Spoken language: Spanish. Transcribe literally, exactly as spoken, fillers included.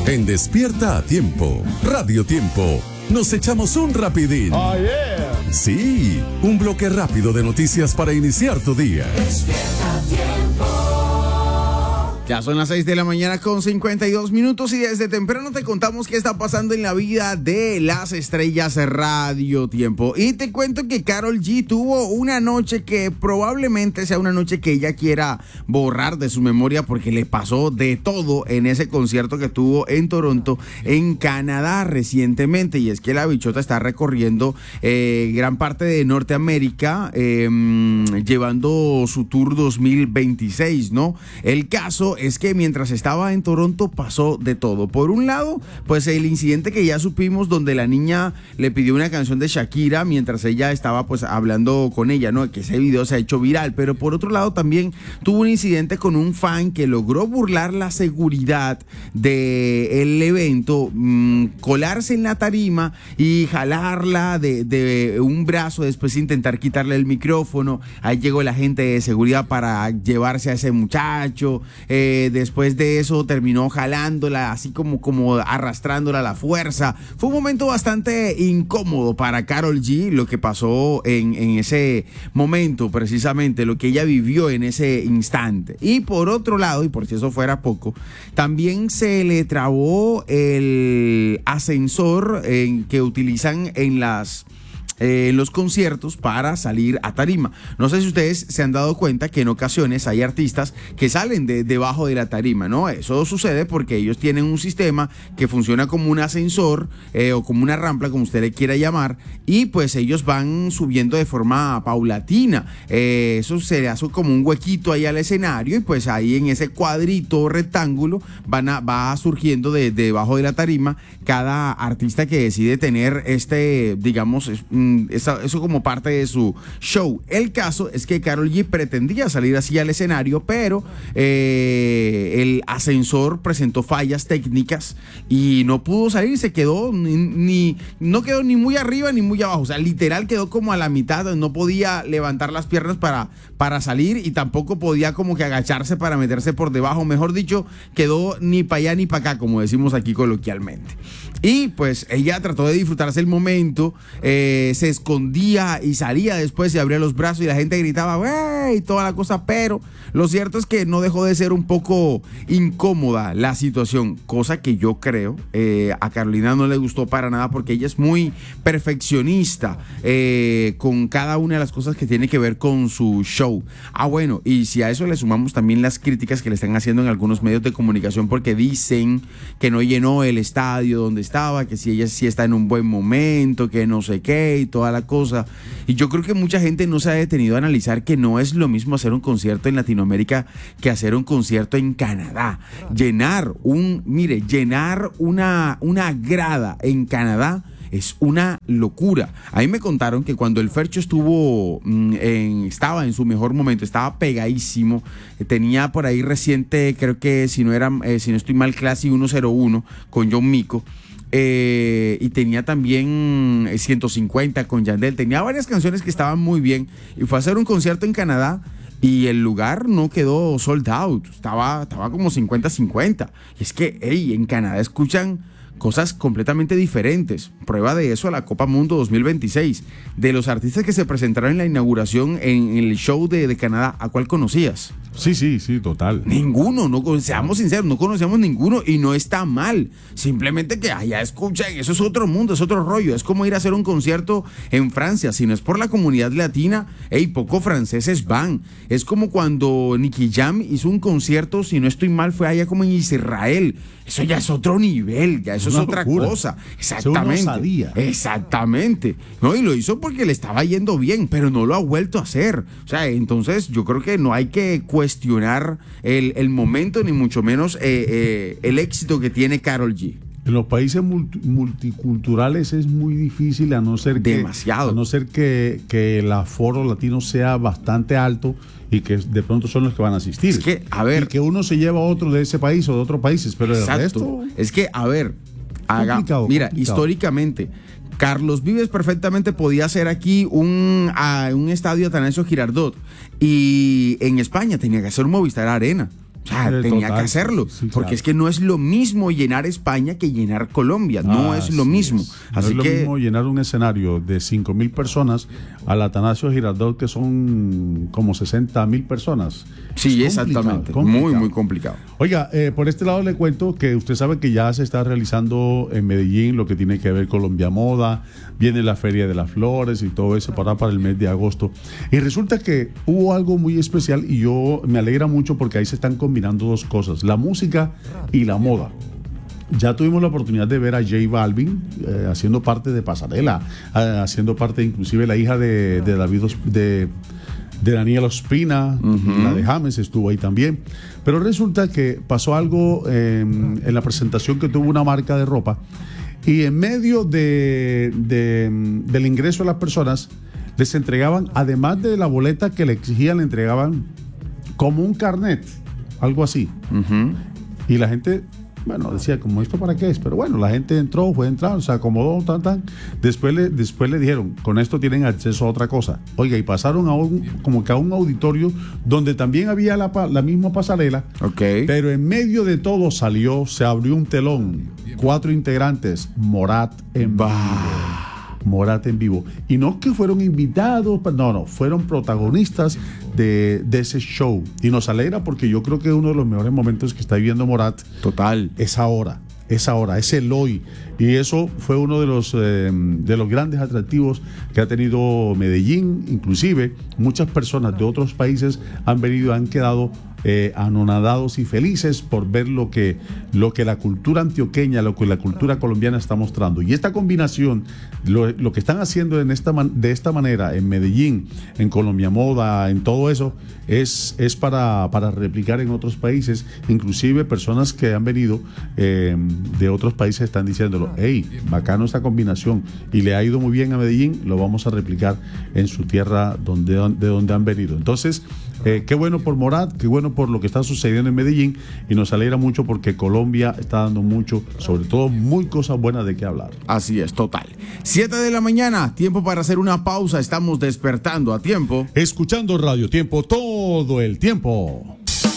En Despierta a Tiempo, Radio Tiempo, nos echamos un rapidín. Oh, yeah. Sí, un bloque rápido de noticias para iniciar tu día. Despierta a Tiempo. Ya son las seis de la mañana con cincuenta y dos minutos y desde temprano te contamos qué está pasando en la vida de las estrellas Radio Tiempo. Y te cuento que Karol G tuvo una noche que probablemente sea una noche que ella quiera borrar de su memoria porque le pasó de todo en ese concierto que tuvo en Toronto, en Canadá recientemente. Y es que la bichota está recorriendo eh, gran parte de Norteamérica eh, llevando su tour dos mil veintiséis, ¿no? El caso es que mientras estaba en Toronto pasó de todo. Por un lado, pues el incidente que ya supimos donde la niña le pidió una canción de Shakira mientras ella estaba pues hablando con ella, ¿no? Que ese video se ha hecho viral. Pero por otro lado también tuvo un incidente con un fan que logró burlar la seguridad del evento, mmm, colarse en la tarima y jalarla de, de un brazo, después intentar quitarle el micrófono. Ahí llegó la gente de seguridad para llevarse a ese muchacho. Eh, después de eso terminó jalándola, así como, como arrastrándola a la fuerza. Fue un momento bastante incómodo para Karol G, lo que pasó en, en ese momento, precisamente, lo que ella vivió en ese instante. Y por otro lado, y por si eso fuera poco, también se le trabó el ascensor en que utilizan en las... en los conciertos para salir a tarima. No sé si ustedes se han dado cuenta que en ocasiones hay artistas que salen de debajo de la tarima, ¿no? Eso sucede porque ellos tienen un sistema que funciona como un ascensor eh, o como una rampa, como usted le quiera llamar, y pues ellos van subiendo de forma paulatina. Eh, eso se le hace como un huequito ahí al escenario y pues ahí en ese cuadrito rectángulo van a, va surgiendo de, de debajo de la tarima cada artista que decide tener este, digamos, Eso, eso como parte de su show. El caso es que Karol G pretendía salir así al escenario, pero eh, el ascensor presentó fallas técnicas y no pudo salir. Se quedó ni, ni no quedó ni muy arriba ni muy abajo. O sea, literal quedó como a la mitad. No podía levantar las piernas para, para salir y tampoco podía como que agacharse para meterse por debajo. Mejor dicho, quedó ni para allá ni para acá, como decimos aquí coloquialmente. Y pues ella trató de disfrutarse el momento, eh, se escondía y salía después, se abría los brazos y la gente gritaba ¡wey! Y toda la cosa, pero lo cierto es que no dejó de ser un poco incómoda la situación, cosa que yo creo eh, a Carolina no le gustó para nada porque ella es muy perfeccionista eh, con cada una de las cosas que tiene que ver con su show. Ah, bueno, y si a eso le sumamos también las críticas que le están haciendo en algunos medios de comunicación porque dicen que no llenó el estadio donde estaba, que si ella sí está en un buen momento, que no sé qué y toda la cosa. Y yo creo que mucha gente no se ha detenido a analizar que no es lo mismo hacer un concierto en Latinoamérica que hacer un concierto en Canadá. Llenar un, mire, llenar una, una grada en Canadá es una locura. A mí me contaron que cuando el Fercho estuvo en, estaba en su mejor momento, estaba pegadísimo, tenía por ahí reciente, creo que si no era, eh, si no estoy mal, Clase ciento uno con John Mico. Eh, y tenía también ciento cincuenta con Yandel, tenía varias canciones que estaban muy bien y fue a hacer un concierto en Canadá y el lugar no quedó sold out, estaba, estaba como cincuenta cincuenta y es que, hey, en Canadá escuchan cosas completamente diferentes. Prueba de eso la Copa Mundo dos mil veintiséis. De los artistas que se presentaron en la inauguración en el show de, de Canadá, ¿a cuál conocías? Sí, sí, sí, total. Ninguno, no, seamos sinceros, no conocíamos ninguno y no está mal. Simplemente que allá escuchan, eso es otro mundo, es otro rollo. Es como ir a hacer un concierto en Francia. Si no es por la comunidad latina, hey, poco franceses van. Es como cuando Nicky Jam hizo un concierto, si no estoy mal, fue allá como en Israel. Eso ya es otro nivel, ya eso es, es otra locura. Cosa. Exactamente. Eso sabía. Exactamente. No, y lo hizo porque le estaba yendo bien, pero no lo ha vuelto a hacer. O sea, entonces yo creo que no hay que cuestionar el, el momento, ni mucho menos eh, eh, el éxito que tiene Karol G. En los países multi, multiculturales es muy difícil, a no ser que, Demasiado. A no ser que, que el aforo latino sea bastante alto y que de pronto son los que van a asistir. Es que, a ver. Y que uno se lleva a otro de ese país o de otros países, pero exacto. el resto. Es que, a ver, haga, complicado, mira, complicado. Históricamente, Carlos Vives perfectamente podía hacer aquí un, uh, un estadio Atanasio Girardot y en España tenía que hacer un Movistar Arena. O O sea, Eh, tenía total. que hacerlo, Sí, porque claro. es que no es lo mismo llenar España que llenar Colombia, no es lo Así mismo. es. No Así es lo que mismo llenar un escenario de cinco mil personas al Atanasio Girardot, que son como sesenta mil personas. sí, Es complicado, exactamente, complicado. muy, muy complicado. Oiga, eh, por este lado le cuento que usted sabe que ya se está realizando en Medellín lo que tiene que ver Colombia Moda, viene la Feria de las Flores y todo eso para, para el mes de agosto. Y resulta que hubo algo muy especial y yo me alegra mucho porque ahí se están combinando dos cosas, la música y la moda. Ya tuvimos la oportunidad de ver a J Balvin eh, haciendo parte de Pasarela, eh, haciendo parte inclusive la hija de, de David Os- de, de Daniel Ospina, uh-huh. la de James estuvo ahí también. Pero resulta que pasó algo eh, en la presentación que tuvo una marca de ropa y en medio de, de, del ingreso de las personas les entregaban, además de la boleta que le exigían, le entregaban como un carnet, algo así. Uh-huh. Y la gente, bueno, decía, ¿como esto para qué es? Pero bueno, la gente entró, fue a entrar, se acomodó, tan, tan. Después le, después le dijeron, con esto tienen acceso a otra cosa. Oiga, y pasaron a un, como que a un auditorio donde también había la, la misma pasarela, Okay. pero en medio de todo salió, se abrió un telón. Cuatro integrantes, Morat en vivo. Morat en vivo. Y no que fueron invitados, no, no, fueron protagonistas de, de ese show. Y nos alegra porque yo creo que uno de los mejores momentos que está viviendo Morat Total. es ahora, es ahora, es el hoy. Y eso fue uno de los, eh, de los grandes atractivos que ha tenido Medellín. Inclusive muchas personas de otros países han venido, han quedado eh, anonadados y felices por ver lo que, lo que la cultura antioqueña, lo que la cultura colombiana está mostrando. Y esta combinación, lo, lo que están haciendo en esta man, de esta manera en Medellín, en Colombia Moda, en todo eso, es, es para, para replicar en otros países. Inclusive personas que han venido eh, de otros países están diciéndolo, hey, bacano esta combinación y le ha ido muy bien a Medellín, lo vamos a replicar en su tierra donde, de donde han venido. Entonces, eh, qué bueno por Morat, qué bueno por lo que está sucediendo en Medellín y nos alegra mucho porque Colombia está dando mucho, sobre todo muy cosas buenas de qué hablar. Así es, total. Siete de la mañana, tiempo para hacer una pausa, estamos despertando a tiempo. Escuchando Radio Tiempo todo el tiempo.